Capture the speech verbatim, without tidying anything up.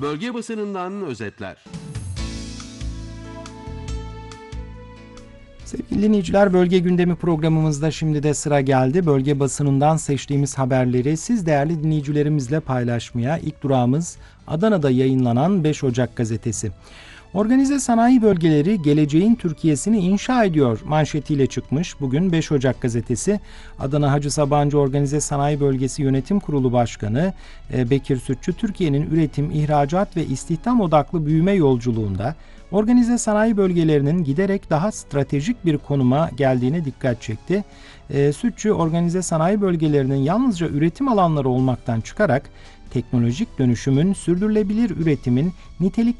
Bölge basınından özetler. Sevgili dinleyiciler, Bölge Gündemi programımızda şimdi de sıra geldi. Bölge basınından seçtiğimiz haberleri siz değerli dinleyicilerimizle paylaşmaya. İlk durağımız Adana'da yayınlanan beş Ocak gazetesi. Organize sanayi bölgeleri geleceğin Türkiye'sini inşa ediyor manşetiyle çıkmış. Bugün beş Ocak gazetesi Adana Hacı Sabancı Organize Sanayi Bölgesi Yönetim Kurulu Başkanı Bekir Sütçü, Türkiye'nin üretim, ihracat ve istihdam odaklı büyüme yolculuğunda organize sanayi bölgelerinin giderek daha stratejik bir konuma geldiğine dikkat çekti. Sütçü, organize sanayi bölgelerinin yalnızca üretim alanları olmaktan çıkarak teknolojik dönüşümün, sürdürülebilir üretimin, nitelikli